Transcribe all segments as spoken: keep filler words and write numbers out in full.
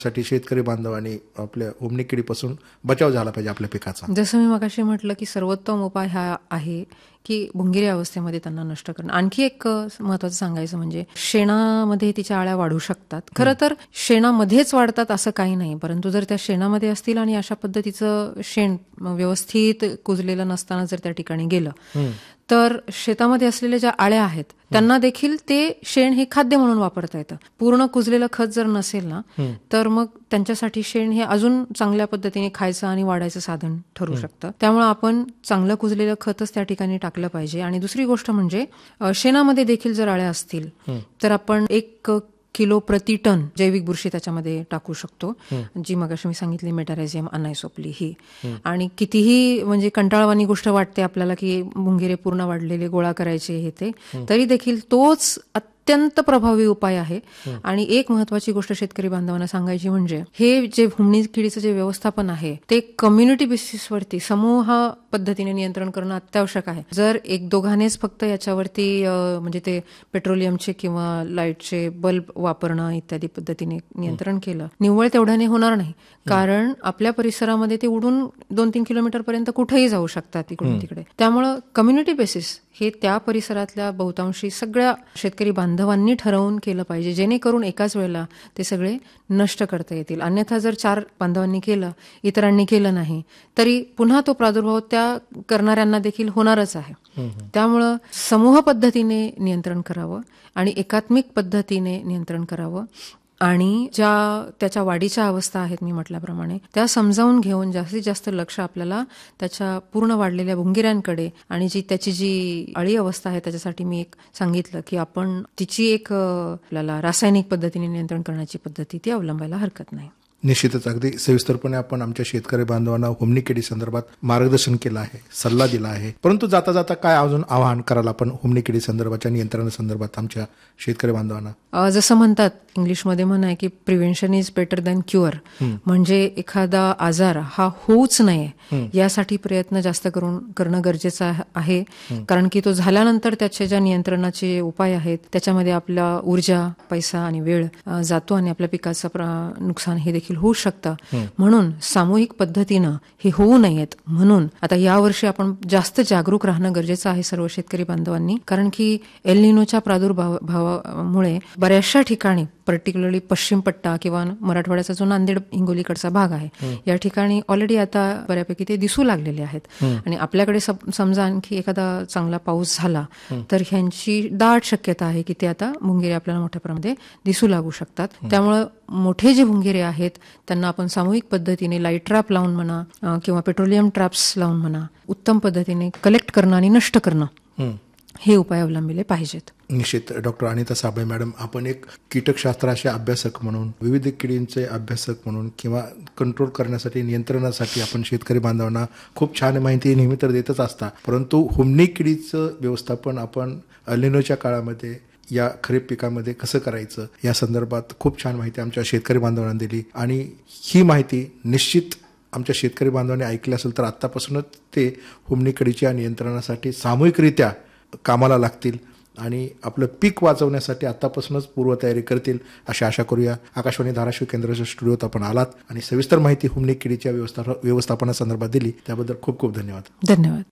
साठी शेतकरी बांधवांनी आपल्या हुमणी किडीपासून बचाव झाला पाहिजे आपल्या पिकाचा? जसं मी मगाशी म्हटलं की सर्वोत्तम उपाय हा आहे की भुंगिरी अवस्थेमध्ये त्यांना नष्ट करणं. आणखी एक महत्वाचं सांगायचं म्हणजे शेणामध्ये तिच्या आळ्या वाढू शकतात. खरं तर शेणामध्येच वाढतात असं काही नाही, परंतु जर त्या शेणामध्ये असतील आणि अशा पद्धतीचं शेण व्यवस्थित कुजलेलं नसताना जर त्या ठिकाणी गेलं तर शेतामध्ये असलेल्या ज्या आळ्या आहेत त्यांना देखील ते शेण हे खाद्य म्हणून वापरता येतं. पूर्ण कुजलेलं खत जर नसेल ना तर मग त्यांच्यासाठी शेण हे अजून चांगल्या पद्धतीने खायचं आणि वाढायचं साधन ठरू शकतं. त्यामुळे आपण चांगलं कुजलेलं खतच त्या ठिकाणी टाकलं पाहिजे. आणि दुसरी गोष्ट म्हणजे शेणामध्ये देखील जर आळ्या असतील तर आपण एक किलो प्रति टन जैविक बुरशी त्याच्यामध्ये टाकू शकतो, जी मगाशी मी सांगितली मेटारायझियम अनायसोप्ली ही. आणि कितीही म्हणजे कंटाळवाणी गोष्ट वाटते आपल्याला की भुंगिरे पूर्ण वाढलेले गोळा करायचे हे ते, तरी देखील तोच अत्यंत प्रभावी उपाय आहे. आणि एक महत्वाची गोष्ट शेतकरी बांधवांना सांगायची म्हणजे हे जे हुमणी किडीचं जे व्यवस्थापन आहे ते कम्युनिटी बेसिसवरती समूह पद्धतीने नियंत्रण करणं अत्यावश्यक आहे. जर एक दोघांनीच फक्त याच्यावरती म्हणजे ते पेट्रोलियमचे किंवा लाईटचे बल्ब वापरणं इत्यादी पद्धतीने नियंत्रण केलं, निव्वळ तेवढ्याने होणार नाही. कारण आपल्या परिसरामध्ये ते उडून दोन तीन किलोमीटर पर्यंत कुठेही जाऊ शकतात इकडून तिकडे. त्यामुळं कम्युनिटी बेसिस हे त्या परिसरातल्या बहुतांशी सगळ्या शेतकरी बांधवांनी ठरवून केलं पाहिजे, जेणेकरून एकाच वेळेला ते सगळे नष्ट करता येतील. अन्यथा जर चार बांधवांनी केलं, इतरांनी केलं नाही, तरी पुन्हा तो प्रादुर्भाव त्या करणाऱ्यांना देखील होणारच आहे. त्यामुळं समूह पद्धतीने नियंत्रण करावं आणि एकात्मिक पद्धतीने नियंत्रण करावं. आणि ज्या त्याच्या वाढीच्या अवस्था आहेत मी म्हटल्याप्रमाणे त्या समजावून घेऊन जास्तीत जास्त लक्ष आपल्याला त्याच्या पूर्ण वाढलेल्या भुंगिऱ्यांकडे आणि जी त्याची जी अळी अवस्था आहे त्याच्यासाठी मी एक सांगितलं की आपण तिची एक आपल्याला रासायनिक पद्धतीने नियंत्रण करण्याची पद्धती ती अवलंबायला हरकत नाही. निश्चितच अगदी सविस्तरपणे आपण आमच्या शेतकरी बांधवांना हुमणी किडी संदर्भात मार्गदर्शन केलं आहे, सल्ला दिला आहे. परंतु जाता जाता काय अजून आवाहन कराल आपण हुमणी किडी संदर्भाच्या नियंत्रणासंदर्भात आमच्या शेतकरी बांधवांना? जसं म्हणतात इंग्लिशमध्ये म्हण आहे की prevention is better than cure. म्हणजे एखादा आजार हा होऊच नये यासाठी प्रयत्न जास्त करून करणं गरजेचं आहे. कारण की तो झाल्यानंतर त्याच्या ज्या नियंत्रणाचे उपाय आहेत त्याच्यामध्ये आपला ऊर्जा, पैसा आणि वेळ जातो आणि आपल्या पिकाचं नुकसान हे देखील होऊ शकतं. म्हणून सामूहिक पद्धतीनं हे होऊ नयेत म्हणून आता यावर्षी आपण जास्त जागरूक राहणं गरजेचं आहे सर्व शेतकरी बांधवांनी. कारण की एल निनोच्या प्रादुर्भावामुळे बऱ्याचशा ठिकाणी पर्टिक्युलरली पश्चिम पट्टा किंवा मराठवाड्याचा जो नांदेड हिंगोलीकडचा भाग आहे या ठिकाणी ऑलरेडी आता बऱ्यापैकी ते दिसू लागलेले आहेत. आणि आपल्याकडे समजा आणखी एखादा चांगला पाऊस झाला तर ह्यांची दाट शक्यता आहे की ते आता भुंगिरे आपल्याला मोठ्या प्रमाणात दिसू लागू शकतात. त्यामुळं मोठे जे भुंगिरे आहेत त्यांना आपण सामूहिक पद्धतीने लाईट ट्रॅप लावून म्हणा किंवा पेट्रोलियम ट्रॅप्स लावून म्हणा उत्तम पद्धतीने कलेक्ट करणं आणि नष्ट करणं हे उपाय अवलंबिले पाहिजेत. निश्चित. डॉक्टर अनिता साबळे मॅडम, आपण एक कीटकशास्त्राचे अभ्यासक म्हणून, विविध किडींचे अभ्यासक म्हणून किंवा कंट्रोल करण्यासाठी, नियंत्रणासाठी आपण शेतकरी बांधवांना खूप छान माहिती नेहमी तर देतच असता. परंतु हुमणी किडीचं व्यवस्थापन आपण एल निनोच्या काळामध्ये या खरीप पिकामध्ये कसं करायचं या संदर्भात खूप छान माहिती आमच्या शेतकरी बांधवांना दिली. आणि ही माहिती निश्चित आमच्या शेतकरी बांधवांनी ऐकली असेल तर आत्तापासूनच ते हुमणी किडीच्या नियंत्रणासाठी सामूहिकरित्या कामाला लागतील आणि आपलं पीक वाचवण्यासाठी आतापासूनच पूर्वतयारी करतील अशी आशा करूया. आकाशवाणी धाराशिव केंद्राच्या स्टुडिओत आपण आलात आणि सविस्तर माहिती हुमणी किडीच्या व्यवस्था व्यवस्थापनासंदर्भात दिली त्याबद्दल खूप खूप धन्यवाद. धन्यवाद.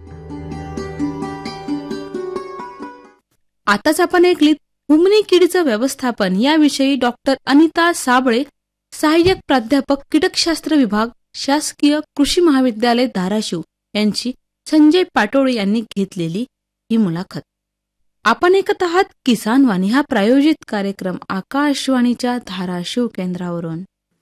आताच आपण ऐकलीत हुमणी किडीचं व्यवस्थापन याविषयी डॉक्टर अनिता साबळे, सहाय्यक प्राध्यापक कीटकशास्त्र विभाग, शासकीय कृषी महाविद्यालय धाराशिव यांची संजय पाटोळे यांनी घेतलेली ही मुलाखत. आपण ऐकत आहात किसान वाणी हा प्रायोजित कार्यक्रम आकाशवाणीच्या धाराशिव केंद्रावरून.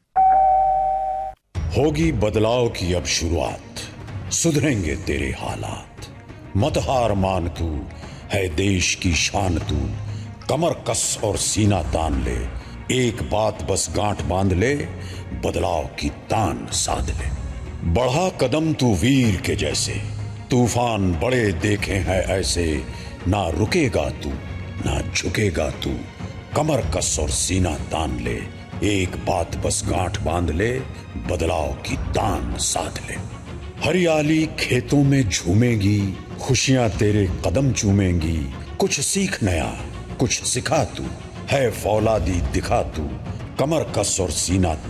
होगी बदलाव की अब शुरुआत, सुधरेंगे तेरे हालात, मत हार मान तू है देश की शान तू, कमर कस और सीना तान ले, एक बात बस गांठ बांध ले, बदलाव की तान साध ले, बढ़ा कदम तू वीर के जैसे, तूफान बड़े देखे हैं ऐसे, ना रुकेगा तू ना झुकेगा तू, कमर कस और सीना तान ले, एक बात बस गांठ बांध ले, बदलाव की तान साध ले. हरियाली खेतों में झूमेगी, खुशियां तेरे कदम चूमेंगी, कुछ सीख नया कुछ सिखा तू, है फौलादी दिखा तू, कमर कस और सीना